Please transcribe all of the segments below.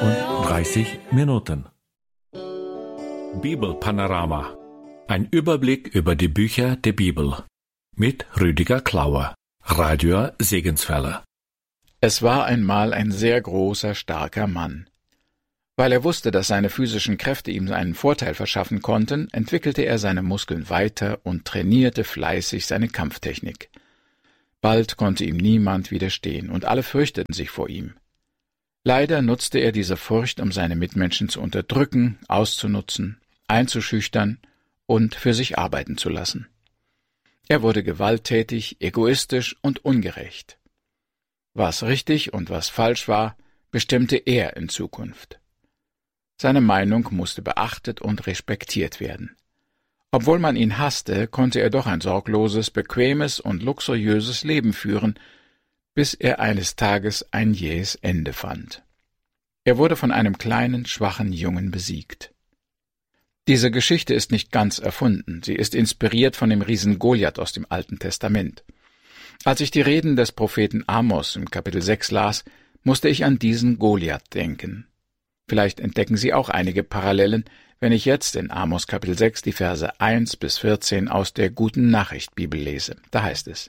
und 30 Minuten. Bibelpanorama. Ein Überblick über die Bücher der Bibel. Mit Rüdiger Klauer, Radio Segenswelle. Es war einmal ein sehr großer, starker Mann. Weil er wusste, dass seine physischen Kräfte ihm einen Vorteil verschaffen konnten, entwickelte er seine Muskeln weiter und trainierte fleißig seine Kampftechnik. Bald konnte ihm niemand widerstehen, und alle fürchteten sich vor ihm. Leider nutzte er diese Furcht, um seine Mitmenschen zu unterdrücken, auszunutzen, einzuschüchtern und für sich arbeiten zu lassen. Er wurde gewalttätig, egoistisch und ungerecht. Was richtig und was falsch war, bestimmte er in Zukunft. Seine Meinung musste beachtet und respektiert werden. Obwohl man ihn hasste, konnte er doch ein sorgloses, bequemes und luxuriöses Leben führen, bis er eines Tages ein jähes Ende fand. Er wurde von einem kleinen, schwachen Jungen besiegt. Diese Geschichte ist nicht ganz erfunden, sie ist inspiriert von dem Riesen Goliath aus dem Alten Testament. Als ich die Reden des Propheten Amos im Kapitel 6 las, musste ich an diesen Goliath denken. Vielleicht entdecken Sie auch einige Parallelen, wenn ich jetzt in Amos Kapitel 6 die Verse 1 bis 14 aus der Guten Nachricht Bibel lese. Da heißt es: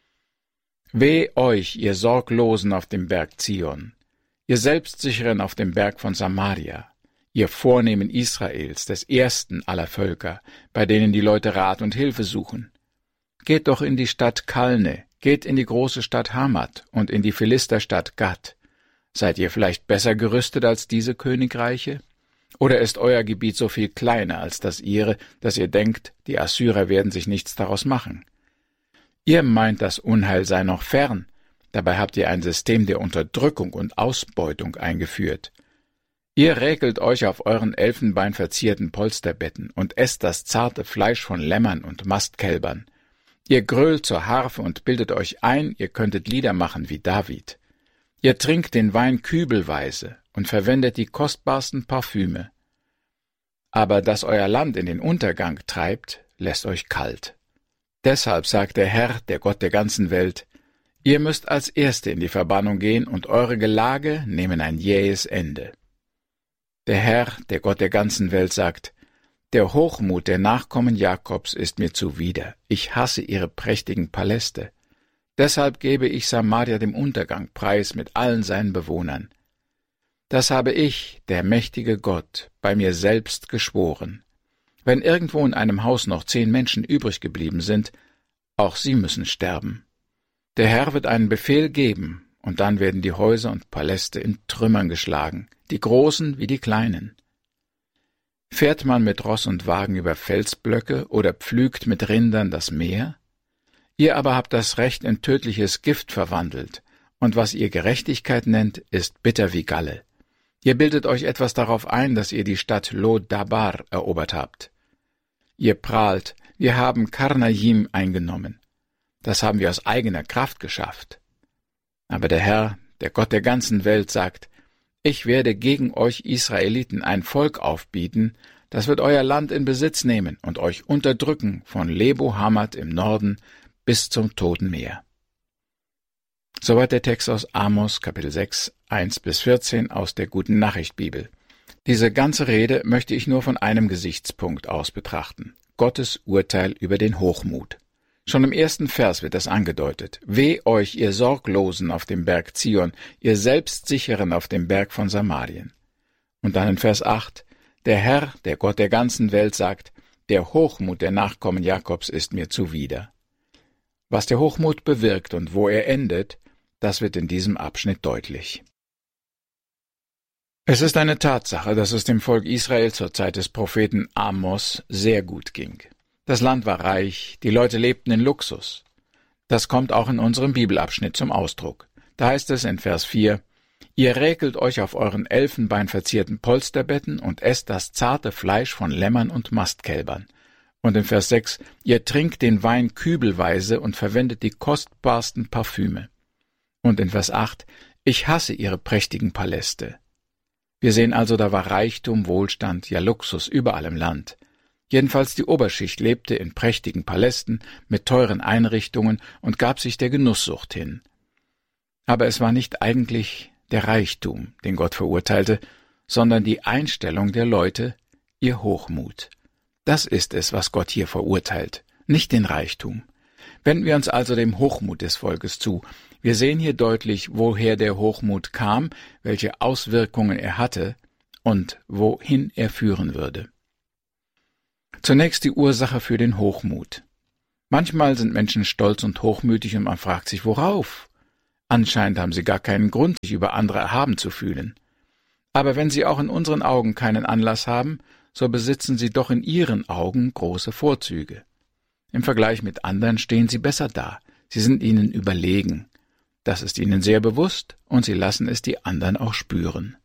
Weh euch, ihr Sorglosen auf dem Berg Zion, ihr Selbstsicheren auf dem Berg von Samaria, ihr Vornehmen Israels, des ersten aller Völker, bei denen die Leute Rat und Hilfe suchen. Geht doch in die Stadt Kalne, geht in die große Stadt Hamat und in die Philisterstadt Gat. Seid ihr vielleicht besser gerüstet als diese Königreiche? Oder ist euer Gebiet so viel kleiner als das ihre, dass ihr denkt, die Assyrer werden sich nichts daraus machen? Ihr meint, das Unheil sei noch fern, dabei habt ihr ein System der Unterdrückung und Ausbeutung eingeführt. Ihr räkelt euch auf euren elfenbeinverzierten Polsterbetten und esst das zarte Fleisch von Lämmern und Mastkälbern. Ihr grölt zur Harfe und bildet euch ein, ihr könntet Lieder machen wie David. Ihr trinkt den Wein kübelweise und verwendet die kostbarsten Parfüme. Aber dass euer Land in den Untergang treibt, lässt euch kalt. Deshalb sagt der Herr, der Gott der ganzen Welt: Ihr müsst als Erste in die Verbannung gehen, und eure Gelage nehmen ein jähes Ende. Der Herr, der Gott der ganzen Welt, sagt: Der Hochmut der Nachkommen Jakobs ist mir zuwider. Ich hasse ihre prächtigen Paläste. Deshalb gebe ich Samaria dem Untergang preis mit allen seinen Bewohnern. Das habe ich, der mächtige Gott, bei mir selbst geschworen. Wenn irgendwo in einem Haus noch 10 Menschen übrig geblieben sind, auch sie müssen sterben. Der Herr wird einen Befehl geben, und dann werden die Häuser und Paläste in Trümmern geschlagen, die Großen wie die Kleinen. Fährt man mit Ross und Wagen über Felsblöcke oder pflügt mit Rindern das Meer? Ihr aber habt das Recht in tödliches Gift verwandelt, und was ihr Gerechtigkeit nennt, ist bitter wie Galle. Ihr bildet euch etwas darauf ein, dass ihr die Stadt Lo-Dabar erobert habt. Ihr prahlt, wir haben Karnaim eingenommen. Das haben wir aus eigener Kraft geschafft. Aber der Herr, der Gott der ganzen Welt, sagt: Ich werde gegen euch Israeliten ein Volk aufbieten, das wird euer Land in Besitz nehmen und euch unterdrücken von Lebo Hamat im Norden bis zum Toten Meer. Soweit der Text aus Amos, Kapitel 6, 1 bis 14 aus der Guten Nachricht Bibel. Diese ganze Rede möchte ich nur von einem Gesichtspunkt aus betrachten: Gottes Urteil über den Hochmut. Schon im ersten Vers wird das angedeutet: Weh euch, ihr Sorglosen auf dem Berg Zion, ihr Selbstsicheren auf dem Berg von Samarien. Und dann in Vers 8: Der Herr, der Gott der ganzen Welt, sagt: Der Hochmut der Nachkommen Jakobs ist mir zuwider. Was der Hochmut bewirkt und wo er endet, das wird in diesem Abschnitt deutlich. Es ist eine Tatsache, dass es dem Volk Israel zur Zeit des Propheten Amos sehr gut ging. Das Land war reich, die Leute lebten in Luxus. Das kommt auch in unserem Bibelabschnitt zum Ausdruck. Da heißt es in Vers 4: Ihr räkelt euch auf euren elfenbeinverzierten Polsterbetten und esst das zarte Fleisch von Lämmern und Mastkälbern. Und in Vers 6: Ihr trinkt den Wein kübelweise und verwendet die kostbarsten Parfüme. Und in Vers 8: Ich hasse ihre prächtigen Paläste. Wir sehen also, da war Reichtum, Wohlstand, ja Luxus überall im Land. Jedenfalls die Oberschicht lebte in prächtigen Palästen mit teuren Einrichtungen und gab sich der Genusssucht hin. Aber es war nicht eigentlich der Reichtum, den Gott verurteilte, sondern die Einstellung der Leute, ihr Hochmut. Das ist es, was Gott hier verurteilt, nicht den Reichtum. Wenden wir uns also dem Hochmut des Volkes zu. Wir sehen hier deutlich, woher der Hochmut kam, welche Auswirkungen er hatte und wohin er führen würde. Zunächst die Ursache für den Hochmut. Manchmal sind Menschen stolz und hochmütig und man fragt sich, worauf? Anscheinend haben sie gar keinen Grund, sich über andere erhaben zu fühlen. Aber wenn sie auch in unseren Augen keinen Anlass haben, so besitzen sie doch in ihren Augen große Vorzüge. Im Vergleich mit anderen stehen sie besser da, sie sind ihnen überlegen. Das ist ihnen sehr bewusst und sie lassen es die anderen auch spüren.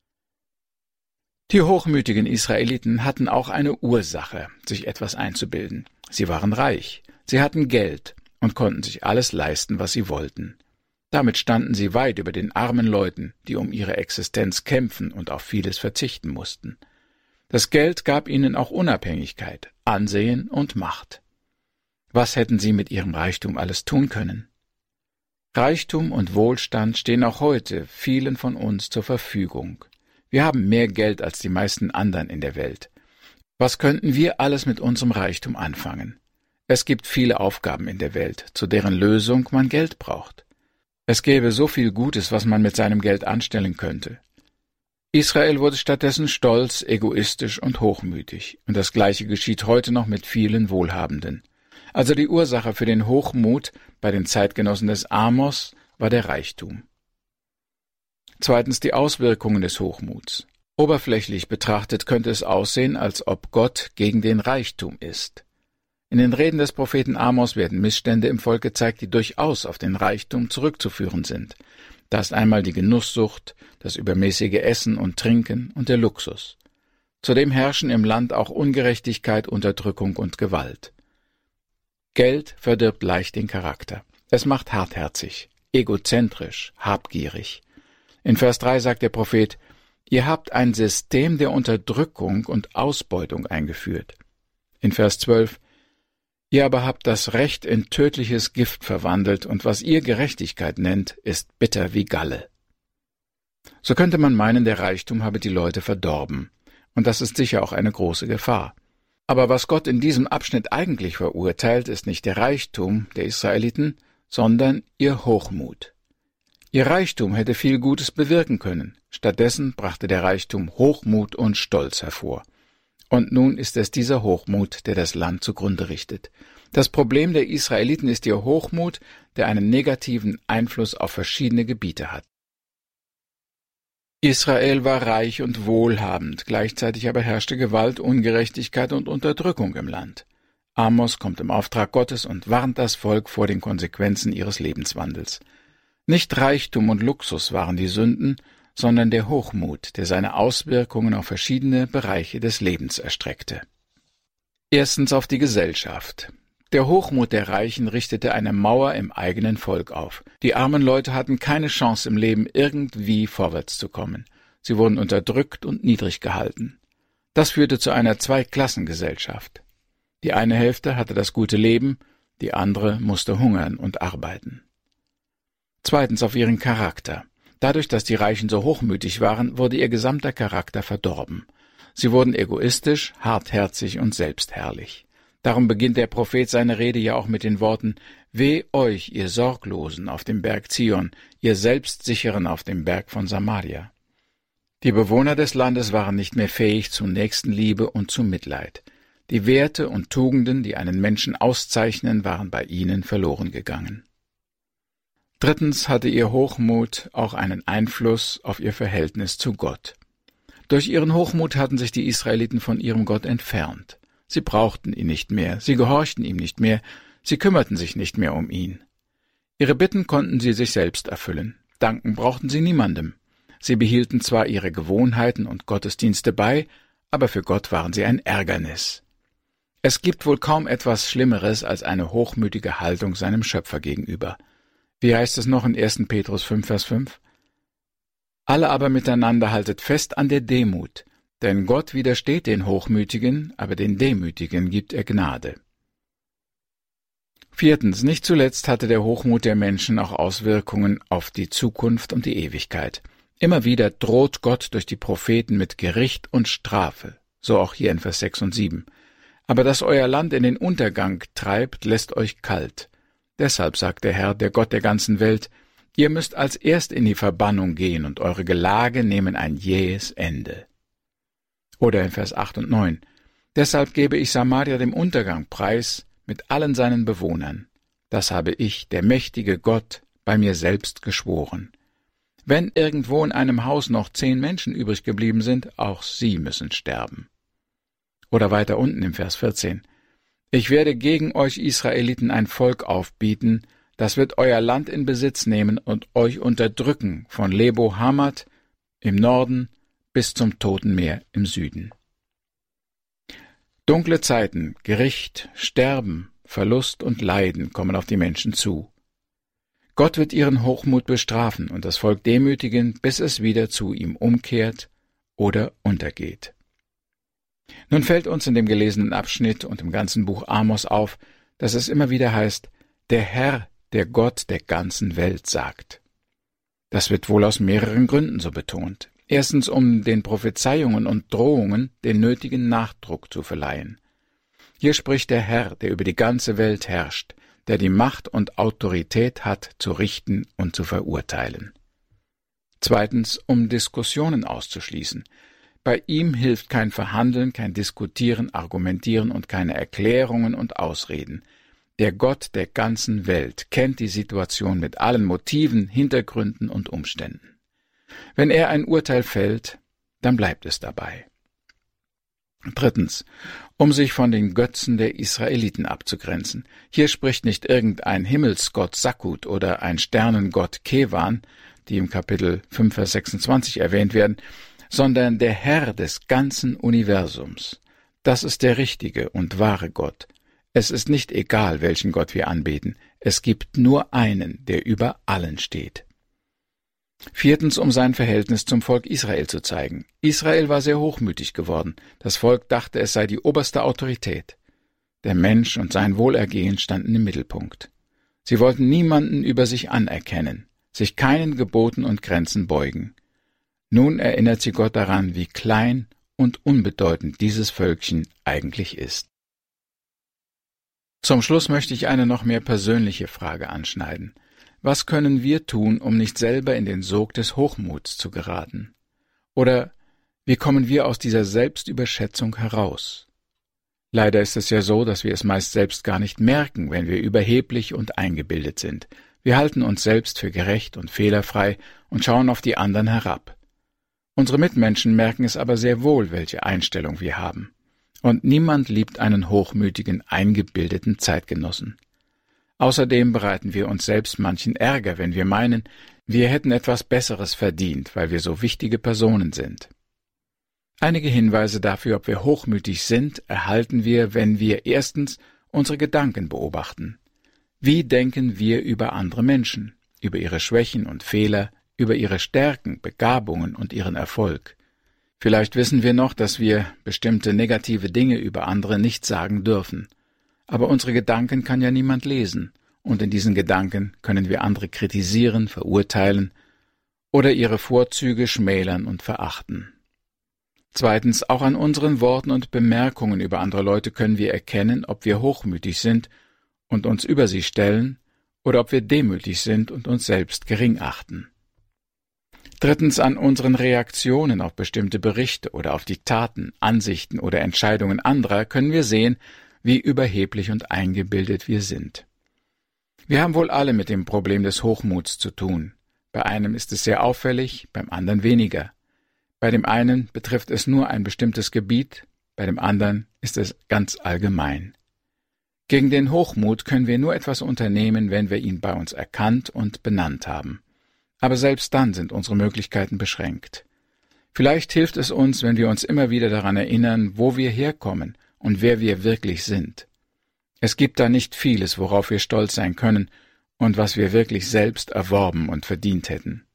Die hochmütigen Israeliten hatten auch eine Ursache, sich etwas einzubilden. Sie waren reich, sie hatten Geld und konnten sich alles leisten, was sie wollten. Damit standen sie weit über den armen Leuten, die um ihre Existenz kämpfen und auf vieles verzichten mussten. Das Geld gab ihnen auch Unabhängigkeit, Ansehen und Macht. Was hätten sie mit ihrem Reichtum alles tun können? Reichtum und Wohlstand stehen auch heute vielen von uns zur Verfügung. Wir haben mehr Geld als die meisten anderen in der Welt. Was könnten wir alles mit unserem Reichtum anfangen? Es gibt viele Aufgaben in der Welt, zu deren Lösung man Geld braucht. Es gäbe so viel Gutes, was man mit seinem Geld anstellen könnte. Israel wurde stattdessen stolz, egoistisch und hochmütig, und das Gleiche geschieht heute noch mit vielen Wohlhabenden. Also die Ursache für den Hochmut bei den Zeitgenossen des Amos war der Reichtum. Zweitens die Auswirkungen des Hochmuts. Oberflächlich betrachtet könnte es aussehen, als ob Gott gegen den Reichtum ist. In den Reden des Propheten Amos werden Missstände im Volk gezeigt, die durchaus auf den Reichtum zurückzuführen sind. Da ist einmal die Genusssucht, das übermäßige Essen und Trinken und der Luxus. Zudem herrschen im Land auch Ungerechtigkeit, Unterdrückung und Gewalt. Geld verdirbt leicht den Charakter. Es macht hartherzig, egozentrisch, habgierig. In Vers 3 sagt der Prophet, ihr habt ein System der Unterdrückung und Ausbeutung eingeführt. In Vers 12, ihr aber habt das Recht in tödliches Gift verwandelt, und was ihr Gerechtigkeit nennt, ist bitter wie Galle. So könnte man meinen, der Reichtum habe die Leute verdorben, und das ist sicher auch eine große Gefahr. Aber was Gott in diesem Abschnitt eigentlich verurteilt, ist nicht der Reichtum der Israeliten, sondern ihr Hochmut. Ihr Reichtum hätte viel Gutes bewirken können, stattdessen brachte der Reichtum Hochmut und Stolz hervor. Und nun ist es dieser Hochmut, der das Land zugrunde richtet. Das Problem der Israeliten ist ihr Hochmut, der einen negativen Einfluss auf verschiedene Gebiete hat. Israel war reich und wohlhabend, gleichzeitig aber herrschte Gewalt, Ungerechtigkeit und Unterdrückung im Land. Amos kommt im Auftrag Gottes und warnt das Volk vor den Konsequenzen ihres Lebenswandels. Nicht Reichtum und Luxus waren die Sünden, sondern der Hochmut, der seine Auswirkungen auf verschiedene Bereiche des Lebens erstreckte. Erstens auf die Gesellschaft. Der Hochmut der Reichen richtete eine Mauer im eigenen Volk auf. Die armen Leute hatten keine Chance im Leben, irgendwie vorwärts zu kommen. Sie wurden unterdrückt und niedrig gehalten. Das führte zu einer Zweiklassengesellschaft. Die eine Hälfte hatte das gute Leben, die andere musste hungern und arbeiten. Zweitens auf ihren Charakter. Dadurch, dass die Reichen so hochmütig waren, wurde ihr gesamter Charakter verdorben. Sie wurden egoistisch, hartherzig und selbstherrlich. Darum beginnt der Prophet seine Rede ja auch mit den Worten: Weh euch, ihr Sorglosen auf dem Berg Zion, ihr Selbstsicheren auf dem Berg von Samaria. Die Bewohner des Landes waren nicht mehr fähig zu Nächstenliebe und zu Mitleid. Die Werte und Tugenden, die einen Menschen auszeichnen, waren bei ihnen verloren gegangen. Drittens hatte ihr Hochmut auch einen Einfluss auf ihr Verhältnis zu Gott. Durch ihren Hochmut hatten sich die Israeliten von ihrem Gott entfernt. Sie brauchten ihn nicht mehr, sie gehorchten ihm nicht mehr, sie kümmerten sich nicht mehr um ihn. Ihre Bitten konnten sie sich selbst erfüllen, danken brauchten sie niemandem. Sie behielten zwar ihre Gewohnheiten und Gottesdienste bei, aber für Gott waren sie ein Ärgernis. Es gibt wohl kaum etwas Schlimmeres als eine hochmütige Haltung seinem Schöpfer gegenüber. Wie heißt es noch in 1. Petrus 5, Vers 5? Alle aber miteinander haltet fest an der Demut, denn Gott widersteht den Hochmütigen, aber den Demütigen gibt er Gnade. Viertens, nicht zuletzt hatte der Hochmut der Menschen auch Auswirkungen auf die Zukunft und die Ewigkeit. Immer wieder droht Gott durch die Propheten mit Gericht und Strafe, so auch hier in Vers 6 und 7. Aber dass euer Land in den Untergang treibt, lässt euch kalt. Deshalb sagt der Herr, der Gott der ganzen Welt, ihr müsst als erst in die Verbannung gehen und eure Gelage nehmen ein jähes Ende. Oder in Vers 8 und 9. Deshalb gebe ich Samaria dem Untergang preis mit allen seinen Bewohnern. Das habe ich, der mächtige Gott, bei mir selbst geschworen. Wenn irgendwo in einem Haus noch 10 Menschen übrig geblieben sind, auch sie müssen sterben. Oder weiter unten im Vers 14. Ich werde gegen euch Israeliten ein Volk aufbieten, das wird euer Land in Besitz nehmen und euch unterdrücken, von Lebo Hamat im Norden bis zum Toten Meer im Süden. Dunkle Zeiten, Gericht, Sterben, Verlust und Leiden kommen auf die Menschen zu. Gott wird ihren Hochmut bestrafen und das Volk demütigen, bis es wieder zu ihm umkehrt oder untergeht. Nun fällt uns in dem gelesenen Abschnitt und im ganzen Buch Amos auf, dass es immer wieder heißt, der Herr, der Gott der ganzen Welt sagt. Das wird wohl aus mehreren Gründen so betont. Erstens, um den Prophezeiungen und Drohungen den nötigen Nachdruck zu verleihen. Hier spricht der Herr, der über die ganze Welt herrscht, der die Macht und Autorität hat, zu richten und zu verurteilen. Zweitens, um Diskussionen auszuschließen. Bei ihm hilft kein Verhandeln, kein Diskutieren, Argumentieren und keine Erklärungen und Ausreden. Der Gott der ganzen Welt kennt die Situation mit allen Motiven, Hintergründen und Umständen. Wenn er ein Urteil fällt, dann bleibt es dabei. Drittens, um sich von den Götzen der Israeliten abzugrenzen. Hier spricht nicht irgendein Himmelsgott Sakut oder ein Sternengott Kewan, die im Kapitel 5, Vers 26 erwähnt werden, sondern der Herr des ganzen Universums. Das ist der richtige und wahre Gott. Es ist nicht egal, welchen Gott wir anbeten. Es gibt nur einen, der über allen steht. Viertens, um sein Verhältnis zum Volk Israel zu zeigen. Israel war sehr hochmütig geworden. Das Volk dachte, es sei die oberste Autorität. Der Mensch und sein Wohlergehen standen im Mittelpunkt. Sie wollten niemanden über sich anerkennen, sich keinen Geboten und Grenzen beugen. Nun erinnert sie Gott daran, wie klein und unbedeutend dieses Völkchen eigentlich ist. Zum Schluss möchte ich eine noch mehr persönliche Frage anschneiden. Was können wir tun, um nicht selber in den Sog des Hochmuts zu geraten? Oder wie kommen wir aus dieser Selbstüberschätzung heraus? Leider ist es ja so, dass wir es meist selbst gar nicht merken, wenn wir überheblich und eingebildet sind. Wir halten uns selbst für gerecht und fehlerfrei und schauen auf die anderen herab. Unsere Mitmenschen merken es aber sehr wohl, welche Einstellung wir haben. Und niemand liebt einen hochmütigen, eingebildeten Zeitgenossen. Außerdem bereiten wir uns selbst manchen Ärger, wenn wir meinen, wir hätten etwas Besseres verdient, weil wir so wichtige Personen sind. Einige Hinweise dafür, ob wir hochmütig sind, erhalten wir, wenn wir erstens unsere Gedanken beobachten. Wie denken wir über andere Menschen, über ihre Schwächen und Fehler, über ihre Stärken, Begabungen und ihren Erfolg? Vielleicht wissen wir noch, dass wir bestimmte negative Dinge über andere nicht sagen dürfen. Aber unsere Gedanken kann ja niemand lesen, und in diesen Gedanken können wir andere kritisieren, verurteilen oder ihre Vorzüge schmälern und verachten. Zweitens, auch an unseren Worten und Bemerkungen über andere Leute können wir erkennen, ob wir hochmütig sind und uns über sie stellen oder ob wir demütig sind und uns selbst gering achten. Drittens, an unseren Reaktionen auf bestimmte Berichte oder auf die Taten, Ansichten oder Entscheidungen anderer können wir sehen, wie überheblich und eingebildet wir sind. Wir haben wohl alle mit dem Problem des Hochmuts zu tun. Bei einem ist es sehr auffällig, beim anderen weniger. Bei dem einen betrifft es nur ein bestimmtes Gebiet, bei dem anderen ist es ganz allgemein. Gegen den Hochmut können wir nur etwas unternehmen, wenn wir ihn bei uns erkannt und benannt haben. Aber selbst dann sind unsere Möglichkeiten beschränkt. Vielleicht hilft es uns, wenn wir uns immer wieder daran erinnern, wo wir herkommen und wer wir wirklich sind. Es gibt da nicht vieles, worauf wir stolz sein können und was wir wirklich selbst erworben und verdient hätten.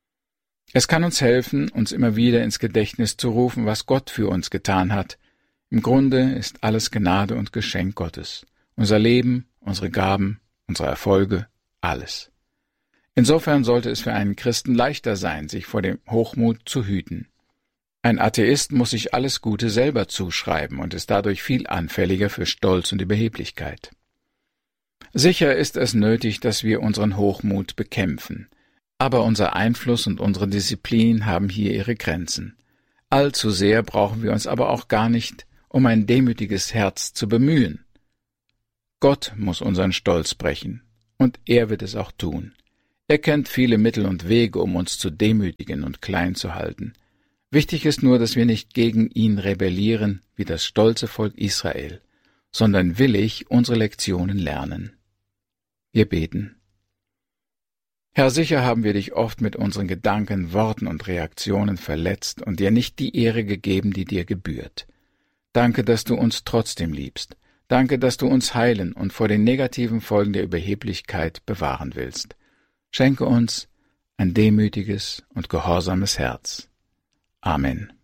Es kann uns helfen, uns immer wieder ins Gedächtnis zu rufen, was Gott für uns getan hat. Im Grunde ist alles Gnade und Geschenk Gottes. Unser Leben, unsere Gaben, unsere Erfolge, alles. Insofern sollte es für einen Christen leichter sein, sich vor dem Hochmut zu hüten. Ein Atheist muss sich alles Gute selber zuschreiben und ist dadurch viel anfälliger für Stolz und Überheblichkeit. Sicher ist es nötig, dass wir unseren Hochmut bekämpfen, aber unser Einfluss und unsere Disziplin haben hier ihre Grenzen. Allzu sehr brauchen wir uns aber auch gar nicht um ein demütiges Herz zu bemühen. Gott muss unseren Stolz brechen, und er wird es auch tun. Er kennt viele Mittel und Wege, um uns zu demütigen und klein zu halten. Wichtig ist nur, dass wir nicht gegen ihn rebellieren wie das stolze Volk Israel, sondern willig unsere Lektionen lernen. Wir beten. Herr, sicher haben wir dich oft mit unseren Gedanken, Worten und Reaktionen verletzt und dir nicht die Ehre gegeben, die dir gebührt. Danke, dass du uns trotzdem liebst. Danke, dass du uns heilen und vor den negativen Folgen der Überheblichkeit bewahren willst. Schenke uns ein demütiges und gehorsames Herz. Amen.